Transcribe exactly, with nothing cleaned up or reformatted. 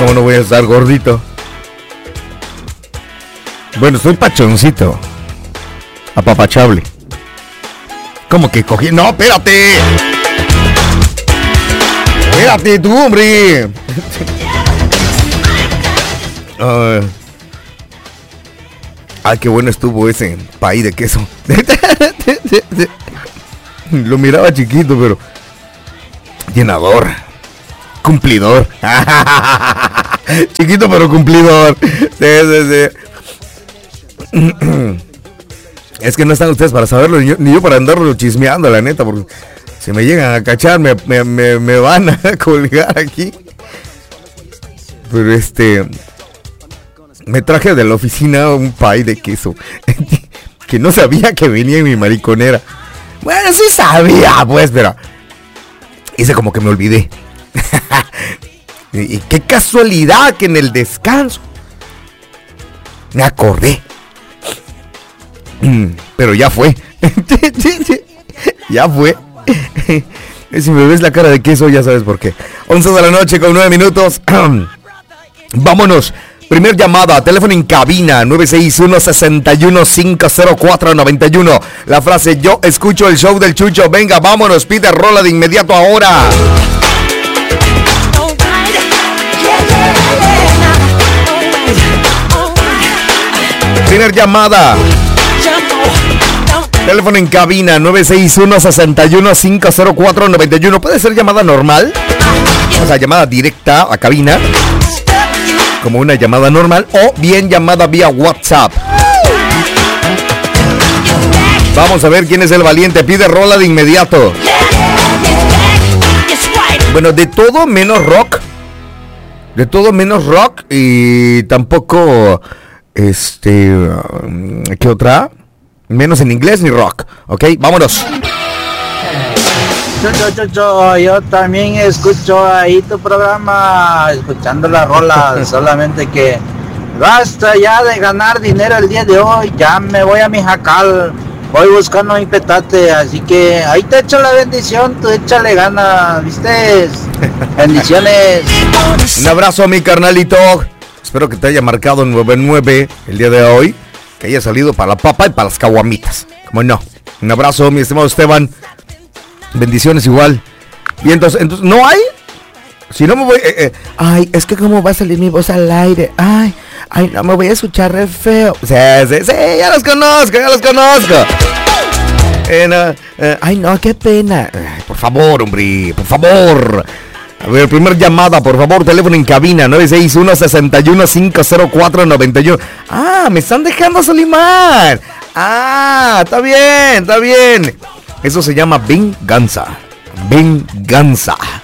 ¿Cómo no voy a estar gordito? Bueno, estoy pachoncito. Apapachable. ¿Cómo que cogí? ¡No, espérate! ¡Espérate tú, hombre! uh, ¡Ay, qué bueno estuvo ese pay de queso! Lo miraba chiquito, pero... llenador. Cumplidor. Chiquito, pero cumplidor. Sí, sí, sí. Es que no están ustedes para saberlo, ni yo, ni yo para andarlo chismeando, la neta, porque si me llegan a cachar, me, me, me, me van a colgar aquí. Pero este... me traje de la oficina un pay de queso. Que no sabía que venía en mi mariconera. Bueno, sí sabía, pues, pero... hice como que me olvidé. Y qué casualidad que en el descanso me acordé. Pero ya fue. Ya fue. Si me ves la cara de queso, ya sabes por qué. once de la noche con nueve minutos. Vámonos. Primer llamada, teléfono en cabina, nueve seis uno, seis uno cinco cero cuatro nueve uno. La frase, yo escucho el show del Chucho. Venga, vámonos, pide rola de inmediato ahora. Primer llamada. Teléfono en cabina, nueve seis uno, seis uno cinco cero cuatro nueve uno. ¿Puede ser llamada normal? O sea, llamada directa a cabina, como una llamada normal, o bien llamada vía WhatsApp. Vamos a ver quién es el valiente. Pide rola de inmediato. Bueno, de todo menos rock. De todo menos rock. Y tampoco... Este... ¿Qué otra? Menos en inglés ni rock. Ok, vámonos. Yo, yo, yo, yo, yo también escucho ahí tu programa, escuchando la rola, solamente que basta ya de ganar dinero el día de hoy, ya me voy a mi jacal, voy buscando mi petate, así que ahí te echo la bendición, tú échale gana, ¿viste? Bendiciones. Un abrazo a mi carnalito, espero que te haya marcado nueve nueve el día de hoy, que haya salido para la papa y para las caguamitas, como no. Un abrazo, mi estimado Esteban. Bendiciones igual. Y entonces, entonces ¿no hay? Si no me voy... Eh, eh. Ay, es que cómo va a salir mi voz al aire. Ay, ay, no me voy a escuchar re feo. Sí, sí, sí, ya los conozco, ya los conozco. Eh, no, eh, ay, no, qué pena. Ay, por favor, hombre, por favor. A ver, primer llamada, por favor, teléfono en cabina, nueve seis uno, seis uno cinco cero cuatro nueve uno. Ah, me están dejando Solimar. Ah, está bien, está bien. Eso se llama venganza. Venganza.